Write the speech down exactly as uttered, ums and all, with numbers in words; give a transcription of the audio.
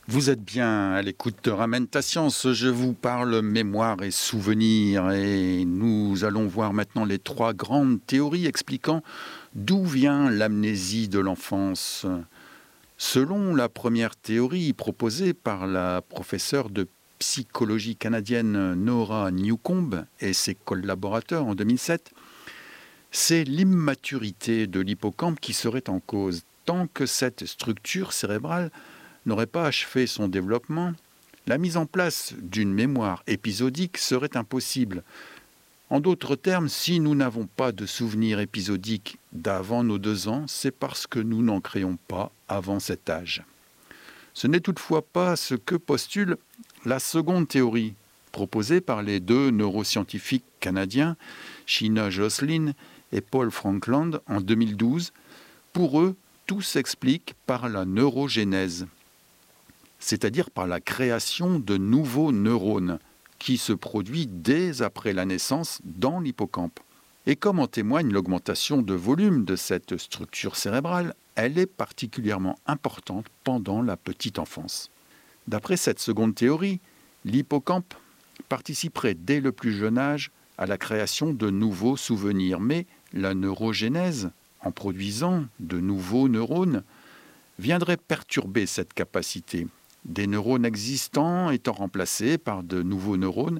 Vous êtes bien à l'écoute de Ramène ta science, je vous parle mémoire et souvenirs et nous allons voir maintenant les trois grandes théories expliquant d'où vient l'amnésie de l'enfance. Selon la première théorie proposée par la professeure de psychologie canadienne Nora Newcombe et ses collaborateurs en deux mille sept, c'est l'immaturité de l'hippocampe qui serait en cause. Tant que cette structure cérébrale n'aurait pas achevé son développement, la mise en place d'une mémoire épisodique serait impossible. En d'autres termes, si nous n'avons pas de souvenirs épisodiques d'avant nos deux ans, c'est parce que nous n'en créons pas avant cet âge. Ce n'est toutefois pas ce que postule la seconde théorie, proposée par les deux neuroscientifiques canadiens, Sheena Josselyn et Paul Frankland, en deux mille douze. Pour eux, tout s'explique par la neurogénèse, c'est-à-dire par la création de nouveaux neurones, qui se produit dès après la naissance dans l'hippocampe. Et comme en témoigne l'augmentation de volume de cette structure cérébrale, elle est particulièrement importante pendant la petite enfance. D'après cette seconde théorie, l'hippocampe participerait dès le plus jeune âge à la création de nouveaux souvenirs, mais la neurogénèse, en produisant de nouveaux neurones, viendrait perturber cette capacité. Des neurones existants étant remplacés par de nouveaux neurones,